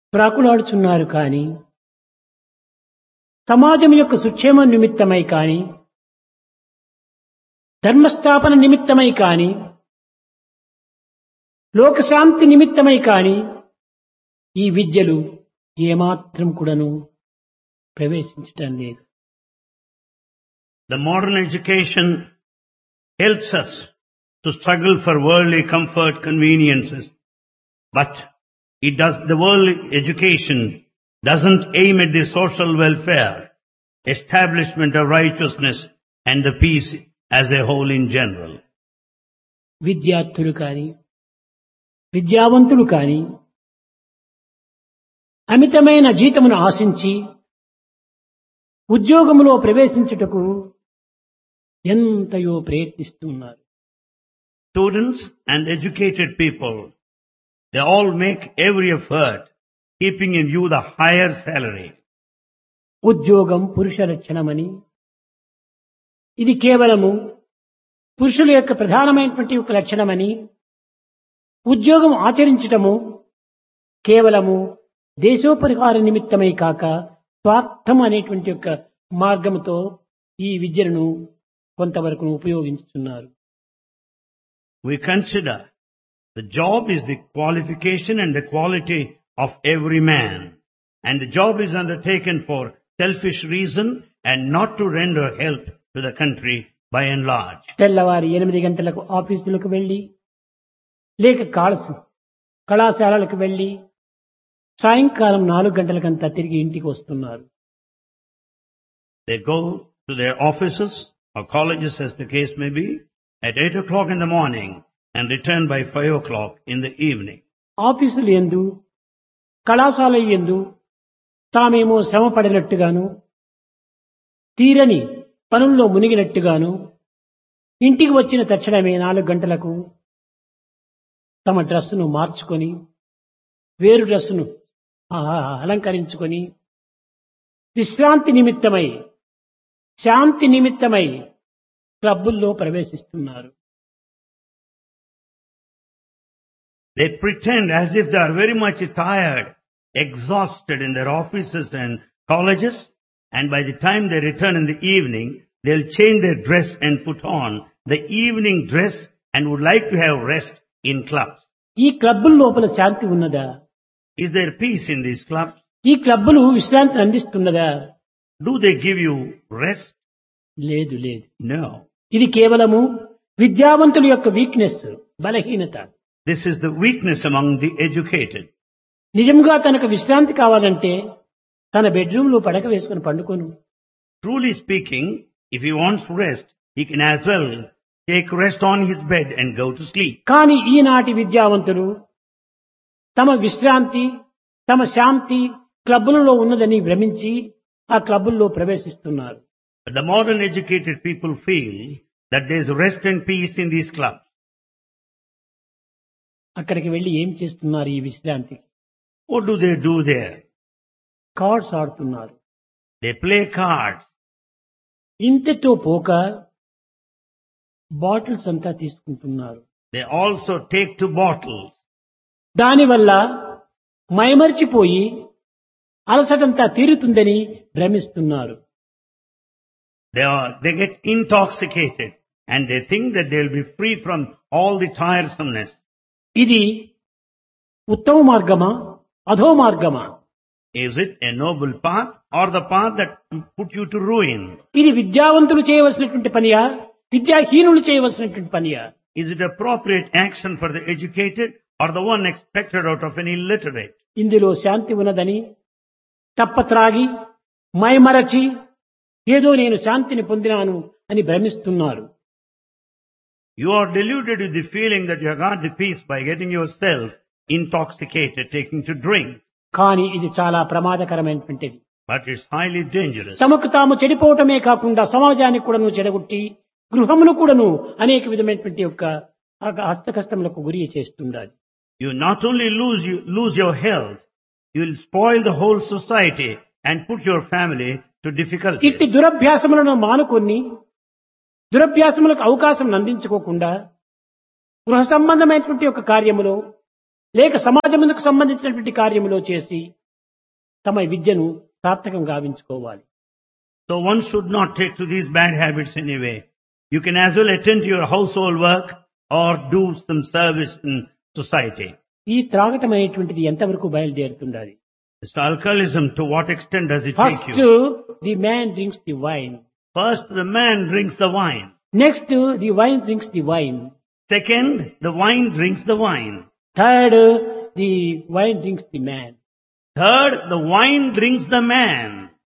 ప్రాకులాడుచున్నారు కానీ సమాజం యొక్క సుక్షేమం నిమిత్తమై కానీ ధర్మస్థాపన నిమిత్తమై కానీ లోకశాంతి నిమిత్తమై కానీ ఈ విద్యలు ఏమాత్రం కూడాను ప్రవేశించటం లేదు. The modern education helps us to struggle for worldly comfort, conveniences. But the worldly education doesn't aim at the social welfare, establishment of righteousness and the peace as a whole in general. విద్యార్థులు కానీ విద్యావంతులు కానీ అమితమైన జీతమును ఆశించి ఉద్యోగములో ప్రవేశించుటకు ఎంతయో ప్రయత్నిస్తున్నారు. Students and educated people, they all make every effort keeping in view the higher salary. ఉద్యోగం పురుష లక్షణమని, ఇది కేవలము పురుషుల యొక్క ప్రధానమైనటువంటి ఒక లక్షణమని, ఉద్యోగం ఆచరించటము కేవలము దేశోపరిహార నిమిత్తమై కాక స్వార్థం అనేటువంటి యొక్క మార్గంతో ఈ విద్యను కొంతవరకు ఉపయోగించుతున్నారు. We consider the job is the qualification and the quality of every man, and the job is undertaken for selfish reason and not to render help to the country by and large. తెల్లవారి 8 గంటలకు ఆఫీసులకు వెళ్లి లేక కళాశాలలకు వెళ్లి సాయంకాలం 4 గంటలకంతా తిరిగి ఇంటికి వస్తున్నారు. They go to their offices or colleges as the case may be at 8 o'clock in the morning and return by 5 o'clock in the evening. ఆఫీసులు యందు కళాశాల యందు తామేమో శ్రమ పడినట్టుగాను తీరని పనుల్లో మునిగినట్టుగాను ఇంటికి వచ్చిన తక్షణమే 4 గంటలకు తమ డ్రెస్సును మార్చుకొని వేరు డ్రెస్సును అలంకరించుకొని విశ్రాంతి నిమిత్తమై శాంతి నిమిత్తమై క్లబ్బుల్లో ప్రవేశిస్తున్నారు. They pretend as if they are very much tired, exhausted in their offices and colleges, and by the time they return in the evening, they'll change their dress and put on the evening dress and would like to have rest in clubs. ఈ క్లబ్బుల లోపల శాంతి ఉన్నదా? Is there peace in these clubs? ఈ క్లబ్బులు విశ్రాంతిని అందిస్తున్నదా? Do they give you rest? లేదు. No. ఇది కేవలము విద్యావంతుల యొక్క వీక్నెస్, బలహీనత. This is the weakness among the educated. నిజంగా తనకు విశ్రాంతి కావాలంటే తన బెడ్రూమ్ లో పడక వేసుకుని పండుకోను. Truly speaking, if he wants rest, he can as well take rest on his bed and go to sleep. కానీ ఈనాటి విద్యావంతులు తమ విశ్రాంతి, తమ శాంతి క్లబ్బులలో ఉన్నదని భ్రమించి ఆ క్లబ్బుల్లో ప్రవేశిస్తున్నారు. But the modern educated people feel that there is rest and peace in these clubs. అక్కడికి వెళ్లి ఏం చేస్తున్నారు? ఈ విశ్రాంతికి What do they do there? Cards ఆడుతున్నారు. They play cards. ఇంతతో పోక బాటిల్స్ అంతా తీసుకుంటున్నారు. They also take to bottles. దానివల్ల మైమర్చిపోయి అలసటంతా తీరుతుందని భ్రమిస్తున్నారు. They get intoxicated and they think that they will be free from all the tiresomeness. ఇది ఉత్తమ మార్గమా, అధో మార్గమా? Is it a noble path or the path that put you to ruin? ఇది విద్యావంతులు చేయవలసినటువంటి పనియా, విద్యాహీనులు చేయవలసినటువంటి పనియా? Is it appropriate action for the educated or the one expected out of an illiterate? ఇందులో శాంతి ఉన్నదని తప్పత్రాగి మైమరచి ఏదో నేను శాంతిని పొందినాను అని భ్రమిస్తున్నారు. You are deluded with the feeling that you have got the peace by getting yourself intoxicated, taking to drink. కానీ ఇది చాలా ప్రమాదకరమైనటువంటిది. But it's highly dangerous. తమకు తాము చెడిపోవటమే కాకుండా సమాజానికి కూడాను చెడగొట్టి గృహమును కూడాను అనేక విధమైనటువంటి యొక్క హస్తకష్టములకు గురి చేస్తుండాలి. You not only lose your health, you will spoil the whole society and put your family to difficulties. ఇట్టి దురభ్యాసములను మానుకొని దురభ్యాసములకు అవకాశం అందించుకోకుండా గృహ సంబంధమైనటువంటి ఒక కార్యములో లేక సమాజమునకు సంబంధించినటువంటి కార్యములో చేసి తమ విద్యను సార్థకం గావించుకోవాలి. So one should not take to these bad habits anyway. You can as well attend to your household work or do some service in society. ఈ త్రాగటం అనేటువంటిది ఎంతవరకు బయలుదేరుతుండాలి? This alcoholism, to what extent does it first take you? The man drinks the wine, First, the man drinks the wine. Next the wine drinks the wine, Second, the wine drinks the wine. Third the wine drinks the man. Third, the wine drinks the man.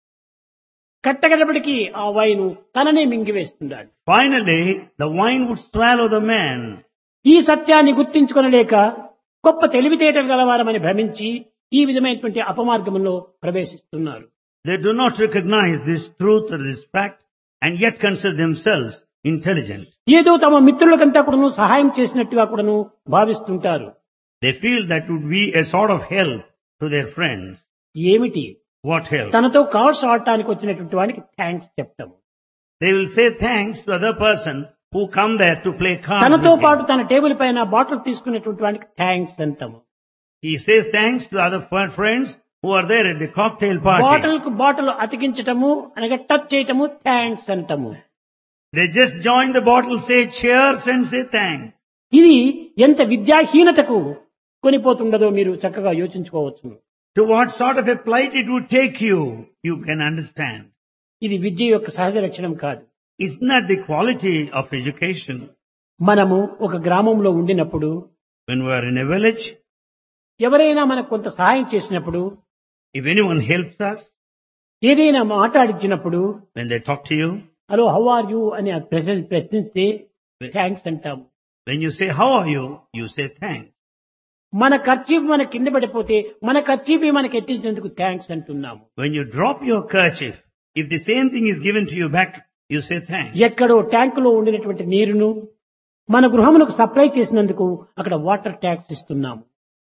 కట్టగడపటికి ఆ wine తననే మింగివేస్తున్నాడు. Finally, the wine would swallow the man. ఈ సత్యాన్ని గుర్తించుకొనలేక గొప్ప తెలివితేటలు గలవారమని భ్రమించి ఈ విధమైనటువంటి అపమార్గంలో ప్రవేశిస్తున్నారు. They do not recognize this truth or this fact and yet consider themselves intelligent. ఏదో తమ మిత్రులకంతా కూడాను సహాయం చేసినట్టుగా కూడాను భావిస్తుంటారు. They feel that would be a sort of help to their friends. ఏమిటి? What help? తనతో కార్డ్స్ ఆడటానికి వచ్చినటువంటి వానికి థ్యాంక్స్ చెప్తాము. They will say thanks to other person who come there to play cards తనతో with పాటు him. తన table పైన బాటిల్ తీసుకునేటువంటి వానికి థ్యాంక్స్ అంటాము. He says thanks to other friends who are there at the cocktail party. Bottle కు bottle అతికించటము అనగా touch చేయటము థ్యాంక్స్ అంటాము. They just join the bottle, say cheers and say thanks. ఇది ఎంత విద్యాహీనతకు కొనిపోతుండదో మీరు చక్కగా యోచించుకోవచ్చు. To what sort of a plight it would take you, you can understand. ఇది విద్య యొక్క సహజ లక్షణం కాదు. It's not the quality of education. మనము ఒక గ్రామంలో ఉండినప్పుడు When we are in a village, ఎవరైనా మనకు కొంత సహాయం చేసినప్పుడు, if anyone helps us, ఏదైనా మాట్లాడించినప్పుడు, when they talk to you, hello how are you అని ప్రశ్నిస్తే థ్యాంక్స్ అంటాము. when you say how are you, you say thanks. మన ఖర్చీఫ్ మన కింద పడిపోతే మన ఖర్చీఫ్ మనకి ఎత్తించేందుకు థ్యాంక్స్ అంటున్నాము. When you drop your kerchief, if the same thing is given to you back, you say thanks. ఎక్కడో ట్యాంకులో ఉండినటువంటి నీరును మన గృహములకు సప్లై చేసినందుకు అక్కడ వాటర్ ట్యాక్స్ ఇస్తున్నాము.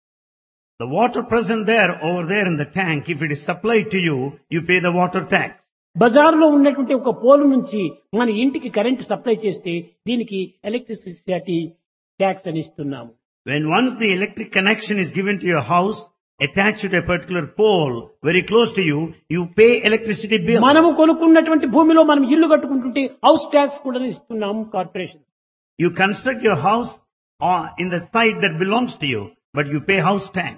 The water present there, over there in the tank, if it is supplied to you, you pay the water tax. బజారులో ఉన్నటువంటి ఒక పోలు నుంచి మన ఇంటికి కరెంటు సప్లై చేస్తే దీనికి ఎలక్ట్రిసిటీ ట్యాక్స్ అని ఇస్తున్నాము. When once the electric connection is given to your house, attached to a particular pole, very close to you, you pay electricity bill. మనము కొనుక్కున్నటువంటి భూమిలో మనం ఇల్లు కట్టుకుంటుంటే హౌస్ ట్యాక్స్ కూడా ఇస్తున్నాము corporation. You construct your house in the site that belongs to you, but you pay house tax.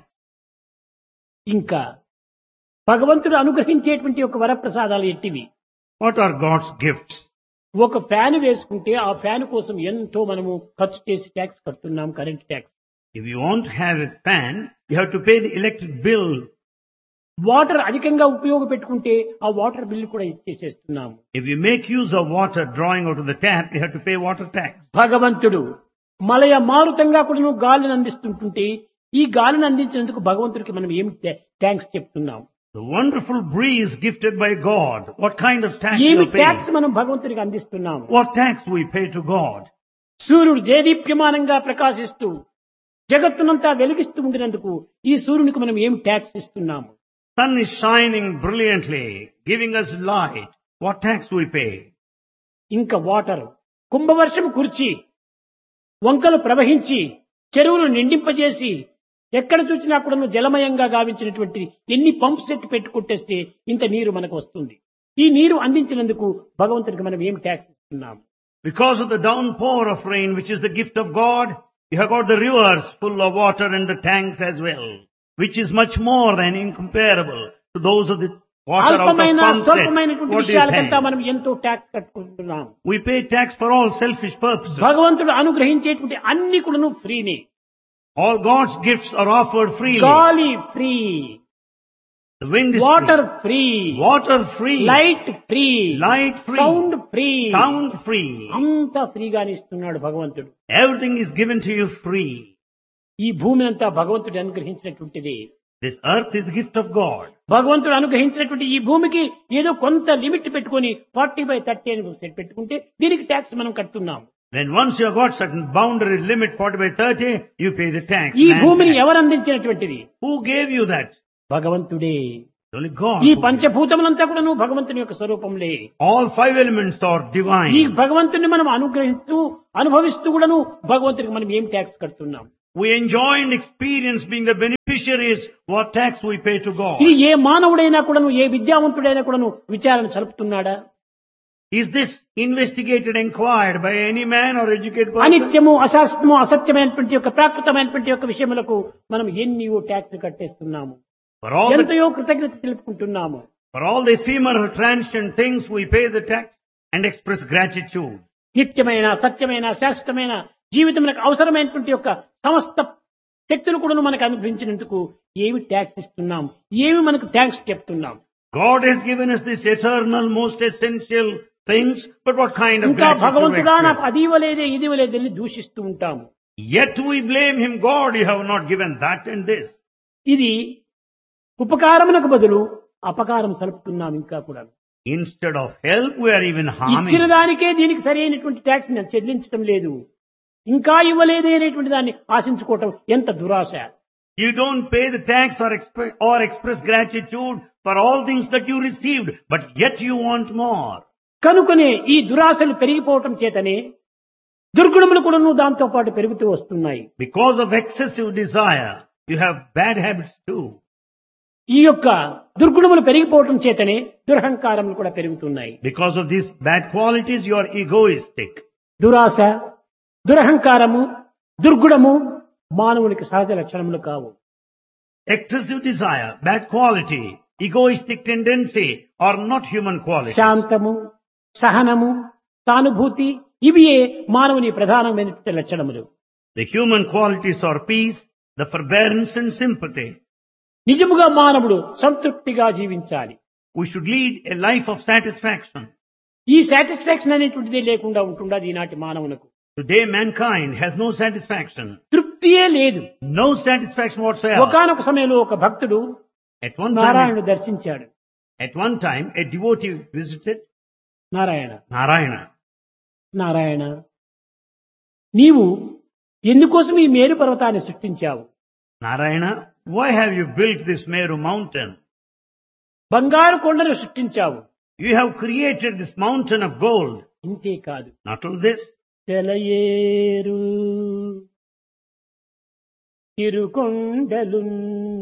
ఇంకా భగవంతుడు అనుగ్రహించేటువంటి ఒక వరప్రసాదాలు ఎట్టివి? What are God's gifts? ఒక ఫ్యాన్ వేసుకుంటే ఆ ఫ్యాన్ కోసం ఎంతో మనము ఖర్చు చేసి ట్యాక్స్ కడుతున్నాం, current tax. If you want to have a fan, you have to pay the electric bill. Water అధికంగా ఉపయోగపెట్టుకుంటే ఆ వాటర్ బిల్లు కూడా ఇచ్చేసేస్తున్నాము. If you make use of water drawing out of the tap, you have to pay water tax. భగవంతుడు మలయ మారుతంగా కూడా గాలిని అందిస్తుంటుంటే ఈ గాలిని అందించినందుకు భగవంతుడికి మనం ఏమి థ్యాంక్స్ చెప్తున్నాం? The wonderful breeze gifted by God. What kind of tax ఏమి you pay? ట్యాక్స్ మనం భగవంతుడికి అందిస్తున్నాము? What tax we pay to God? సూర్యుడు దేదీప్యమానంగా ప్రకాశిస్తూ జగత్తునంతా వెలిగిస్తూ ఉండినందుకు ఈ సూర్యునికి మనం ఏం ట్యాక్స్ ఇస్తున్నాము? Sun is shining brilliantly, giving us light. What tax we pay? ఇంకా వాటర్ కుంభవర్షం కురిచి వంకలు ప్రవహించి చెరువులు నిండింపజేసి ఎక్కడ చూసినా కూడా జలమయంగా గావించినటువంటి ఎన్ని పంప్ సెట్ పెట్టుకుంటేస్తే ఇంత నీరు మనకు వస్తుంది. ఈ నీరు అందించినందుకు భగవంతుడికి మనం ఏం ట్యాక్స్ ఇస్తున్నాము? Because of the downpour of rain, which is the gift of God, you have got the rivers full of water and the tanks as well, which is much more than incomparable to those of the water out of అల్పమైన pump set. స్వల్పమైనటువంటి What do you విషయాలకంతా pay? మనం ఎంతో tax కట్టుకుంటున్నాం. We pay tax for all selfish purposes. భగవంతుడు అనుగ్రహించేటువంటి అన్ని కూడా ఫ్రీనే. All God's gifts are offered freely. గాలి free, The wind is water free. Free, Water free. Light free, Light free. Sound free, Sound free. అంతా ఫ్రీగానే ఇస్తున్నాడు భగవంతుడు. Everything is given to you free. ఈ భూమి అంతా భగవంతుడు అనుగ్రహించినటువంటిది. This earth is the gift of God. భగవంతుడు అనుగ్రహించినటువంటి ఈ భూమికి ఏదో కొంత లిమిట్ పెట్టుకొని 40/30 అని సెట్ పెట్టుకుంటే దీనికి ట్యాక్స్ మనం కడుతున్నాం. Then once you have got certain boundary limit 40/30, you pay the tax. ఈ Land భూమిని tax. ఎవరు అందించినటువంటిది? Who gave you that? భగవంతుడే. Only God. ఈ who gave. పంచభూతములంతా కూడా భగవంతుని యొక్క స్వరూపంలే. All 5 elements are ఈ divine. భగవంతుని మనం అనుగ్రహిస్తూ అనుభవిస్తూ కూడాను భగవంతునికి మనం ఏం ట్యాక్స్ కడుతున్నాం? We enjoy and experience being the beneficiaries what tax we pay to God. ఇది ఏ మానవుడైనా కూడాను, ఏ విద్యావంతుడైనా కూడాను విచారణ సలుపుతున్నాడా? Is this investigated, inquired by any man or educated person? అనిత్యము, అశాస్త్రము, అసత్యమైనటువంటి యొక్క ప్రాకృతమైనటువంటి యొక్క విషయములకు మనం ఎన్నో ట్యాక్స్ కట్టేస్తున్నాము, For all the, ఎంతయో కృతజ్ఞత తెలుపుకుంటున్నాము. for all the ephemeral, transient things, we pay the tax and express gratitude. నిత్యమైన, సత్యమైన, శాశ్వతమైన జీవితములకు అవసరమైనటువంటి యొక్క సమస్త శక్తులు కూడా మనకు అనుభవించినందుకు ఏమి ట్యాక్స్ ఇస్తున్నాం, ఏమి మనకు థ్యాంక్స్ చెప్తున్నాం? God has given us this eternal, most essential things, but what kind of ఇంకా gratitude we భగవంతుడా నాకు express? అది ఇవ్వలేదే, ఇది ఇవ్వలేదని దూషిస్తూ ఉంటాము. Yet we blame Him, God, you have not given that and this. ఇది ఉపకారమునకు బదులు అపకారం సలుపుతున్నాం. ఇంకా కూడా Instead of help, we are even ఇచ్చిన harming. దానికే దీనికి సరైనటువంటి ట్యాక్స్ చెల్లించడం లేదు, ఇంకా ఇవ్వలేదే అనేటువంటి దాన్ని ఆశించుకోవటం ఎంత దురాశ! You don't pay the tax or express gratitude for all things that you received, but yet you want more. కనుకనే ఈ దురాశలు పెరిగిపోవటం చేతనే దుర్గుణములు కూడా దాంతో పాటు పెరుగుతూ వస్తున్నాయి. Because of excessive desire, you have bad habits too. ఈ యొక్క దుర్గుణములు పెరిగిపోవటం చేతనే దురహంకారములు కూడా పెరుగుతున్నాయి. Because of these bad qualities, you are egoistic. దురాశ, దురహంకారము, దుర్గుణము మానవునికి సహజ లక్షణములు కావు. Excessive desire, bad quality, egoistic tendency are not human qualities. శాంతము, సహనము, సానుభూతి ఇవియే మానవుని ప్రధానమైనటువంటి లక్షణములు. The human qualities are peace, the forbearance and sympathy. నిజముగా మానవుడు సంతృప్తిగా జీవించాలి. We should lead a life of satisfaction. ఈ సాటిస్ఫాక్షన్ అనేటువంటిదే లేకుండా ఉంటుండదు ఈనాటి మానవులకు. Today mankind has no satisfaction. తృప్తియే లేదు. No satisfaction whatsoever. ఒకానొక సమయంలో ఒక భక్తుడు At one నారాయణుడు దర్శించాడు. time, a devotee visited Narayana, Narayana. Narayana, నీవు ఎందుకోసం ఈ మేరు పర్వతాన్ని సృష్టించావు? Narayana, why have you built this Meru mountain? బంగారు కొండను సృష్టించావు. You have created this mountain of gold. ఇంతే కాదు, Not only this, తెలయేరు తిరుకొండలు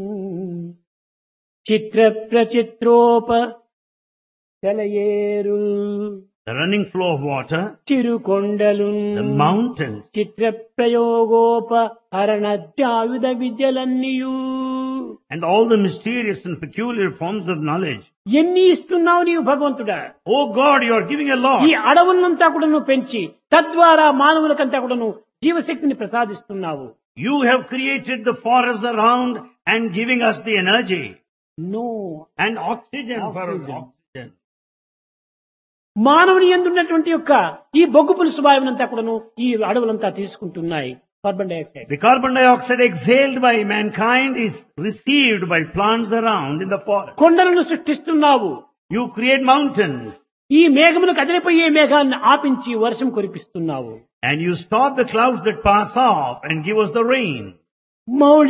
Chitra ప్రచిత్రోప తెలయేరు the running flow of water, తిరుకొండలు the mountains, Chitra ప్రయోగోప అరణద్యాయుధ విద్యలన్నీయు and all the mysterious and peculiar forms of knowledge. ఎన్ని ఇస్తున్నావు నీవు భగవంతుడా? Oh God, you are giving a lot. ఈ అడవులంతా కూడా నువ్వు పెంచి తద్వారా మానవులకంతా కూడా నువ్వు జీవశక్తిని ప్రసాదిస్తున్నావు. You have created the forests around and giving us the energy no, and oxygen for us. Oxygen. Oxygen. మానవుని యందున్నటువంటి యొక్క ఈ బొగ్గు పులుసు వాయువునంతా కూడాను ఈ అడవులంతా తీసుకుంటున్నాయి. Carbon dioxide, The carbon dioxide exhaled by mankind is received by plants around in the forest. కొండలను సృష్టిస్తున్నావు. You create mountains ఈ మేఘమును కదిలిపోయే మేఘాన్ని ఆపించి వర్షం కురిపిస్తున్నావు. and you stop the clouds that pass off and give us the rain. Mouli